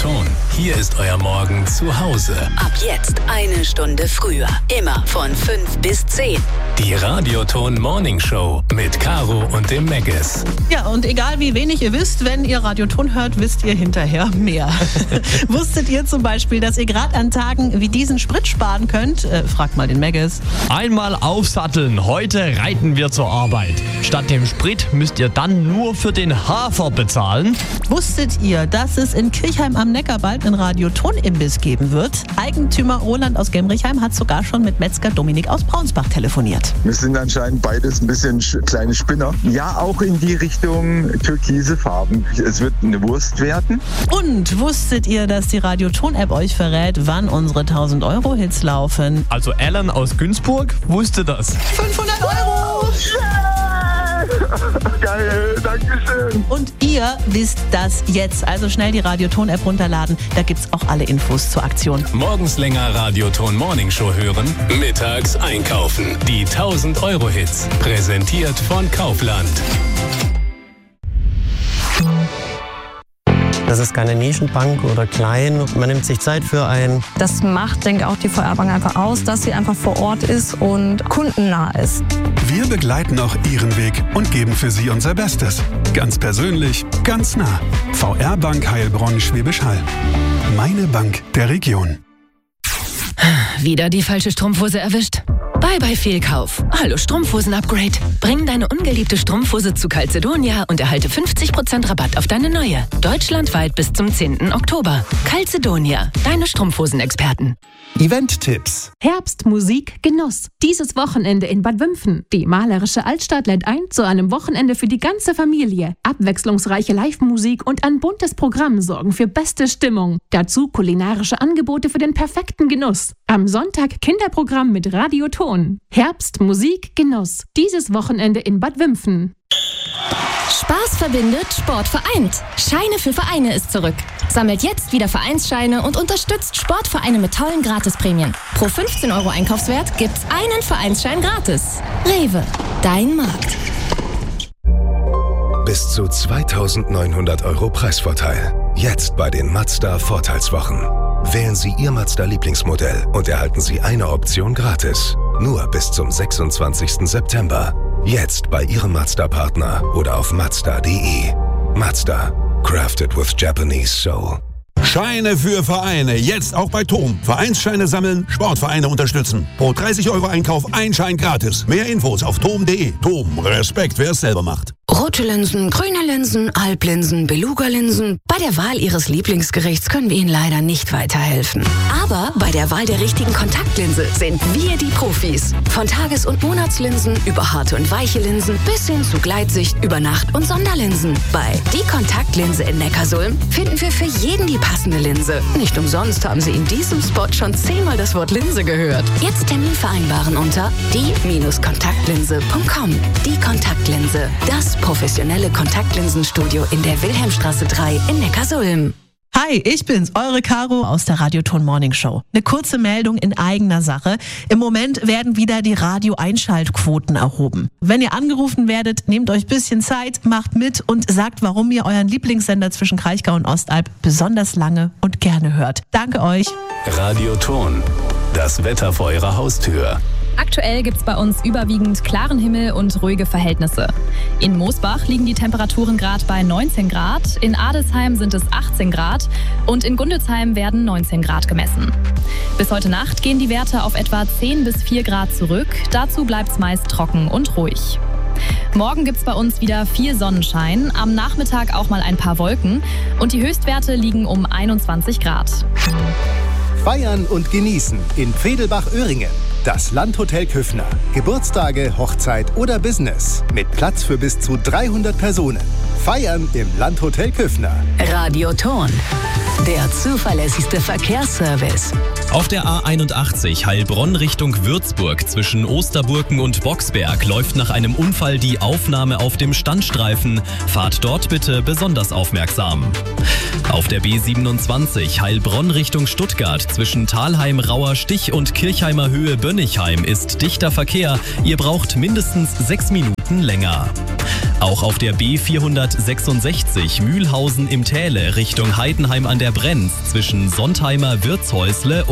Ton. Hier ist euer Morgen zu Hause. Ab jetzt 1 Stunde früher. Immer von 5 bis 10. Die Radioton Morning Show mit Caro und dem Megges. Ja, und egal wie wenig ihr wisst, wenn ihr Radioton hört, wisst ihr hinterher mehr. Wusstet ihr zum Beispiel, dass ihr gerade an Tagen wie diesen Sprit sparen könnt? Fragt mal den Megges. Einmal aufsatteln, heute reiten wir zur Arbeit. Statt dem Sprit müsst ihr dann nur für den Hafer bezahlen. Wusstet ihr, dass es in Kirchheim am Neckar bald einen Radioton-Imbiss geben wird? Eigentümer Roland aus Gemrichheim hat sogar schon mit Metzger Dominik aus Braunsbach telefoniert. Wir sind anscheinend beides ein bisschen kleine Spinner. Ja, auch in die Richtung türkise Farben. Es wird eine Wurst werden. Und wusstet ihr, dass die Radioton-App euch verrät, wann unsere 1000-Euro-Hits laufen? Also Alan aus Günzburg wusste das. 500 Euro! Geil, Dankeschön. Und ihr wisst das jetzt. Also schnell die Radioton-App runterladen. Da gibt's auch alle Infos zur Aktion. Morgens länger Radioton Morning Show hören, mittags einkaufen. Die 1000-Euro-Hits. Präsentiert von Kaufland. Das ist keine Nischenbank oder klein. Man nimmt sich Zeit für einen. Das macht, denke ich, auch die VR-Bank einfach aus, dass sie einfach vor Ort ist und kundennah ist. Wir begleiten auch Ihren Weg und geben für Sie unser Bestes. Ganz persönlich, ganz nah. VR-Bank Heilbronn-Schwäbisch Hall. Meine Bank der Region. Wieder die falsche Strumpfhose erwischt? Bye Fehlkauf. Hallo Strumpfhosen-Upgrade. Bring deine ungeliebte Strumpfhose zu Calzedonia und erhalte 50% Rabatt auf deine neue. Deutschlandweit bis zum 10. Oktober. Calzedonia, deine Strumpfhosen-Experten. Event-Tipps. Herbst, Musik, Genuss. Dieses Wochenende in Bad Wimpfen. Die malerische Altstadt lädt ein zu einem Wochenende für die ganze Familie. Abwechslungsreiche Live-Musik und ein buntes Programm sorgen für beste Stimmung. Dazu kulinarische Angebote für den perfekten Genuss. Am Sonntag Kinderprogramm mit Radioton. Herbst, Musik, Genuss. Dieses Wochenende in Bad Wimpfen. Spaß verbindet, Sport vereint. Scheine für Vereine ist zurück. Sammelt jetzt wieder Vereinsscheine und unterstützt Sportvereine mit tollen Gratisprämien. Pro 15 Euro Einkaufswert gibt's einen Vereinsschein gratis. Rewe, dein Markt. Bis zu 2.900 Euro Preisvorteil. Jetzt bei den Mazda Vorteilswochen. Wählen Sie Ihr Mazda-Lieblingsmodell und erhalten Sie eine Option gratis. Nur bis zum 26. September. Jetzt bei Ihrem Mazda-Partner oder auf Mazda.de. Mazda. Crafted with Japanese soul. Scheine für Vereine. Jetzt auch bei TOM. Vereinsscheine sammeln, Sportvereine unterstützen. Pro 30 Euro Einkauf ein Schein gratis. Mehr Infos auf tom.de. TOM. Respekt, wer es selber macht. Rote Linsen, grüne Linsen, Alplinsen, Beluga-Linsen. Bei der Wahl Ihres Lieblingsgerichts können wir Ihnen leider nicht weiterhelfen. Aber bei der Wahl der richtigen Kontaktlinse sind wir die Profis. Von Tages- und Monatslinsen über harte und weiche Linsen bis hin zu Gleitsicht über Nacht- und Sonderlinsen. Bei Die Kontaktlinse in Neckarsulm finden wir für jeden die passende Linse. Nicht umsonst haben Sie in diesem Spot schon 10-mal das Wort Linse gehört. Jetzt Termin vereinbaren unter die-kontaktlinse.com. Die Kontaktlinse, das professionelle Kontaktlinsenstudio in der Wilhelmstraße 3 in Neckarsulm. Hi, ich bin's, eure Caro aus der Radioton Morning Show. Eine kurze Meldung in eigener Sache. Im Moment werden wieder die Radio-Einschaltquoten erhoben. Wenn ihr angerufen werdet, nehmt euch ein bisschen Zeit, macht mit und sagt, warum ihr euren Lieblingssender zwischen Kraichgau und Ostalb besonders lange und gerne hört. Danke euch. Radioton. Das Wetter vor eurer Haustür. Aktuell gibt es bei uns überwiegend klaren Himmel und ruhige Verhältnisse. In Moosbach liegen die Temperaturen gerade bei 19 Grad, in Adelsheim sind es 18 Grad und in Gundelsheim werden 19 Grad gemessen. Bis heute Nacht gehen die Werte auf etwa 10 bis 4 Grad zurück, dazu bleibt es meist trocken und ruhig. Morgen gibt es bei uns wieder viel Sonnenschein, am Nachmittag auch mal ein paar Wolken und die Höchstwerte liegen um 21 Grad. Feiern und genießen in Vedelbach-Öhringen. Das Landhotel Küffner. Geburtstage, Hochzeit oder Business. Mit Platz für bis zu 300 Personen. Feiern im Landhotel Küffner. Radioton. Der zuverlässigste Verkehrsservice. Auf der A81 Heilbronn Richtung Würzburg zwischen Osterburken und Boxberg läuft nach einem Unfall die Aufnahme auf dem Standstreifen. Fahrt dort bitte besonders aufmerksam. Auf der B27 Heilbronn Richtung Stuttgart zwischen Thalheim, Rauer Stich und Kirchheimer Höhe Bönnigheim ist dichter Verkehr. Ihr braucht mindestens 6 Minuten länger. Auch auf der B466 Mühlhausen im Täle Richtung Heidenheim an der Brenz zwischen Sontheimer Wirtshäusle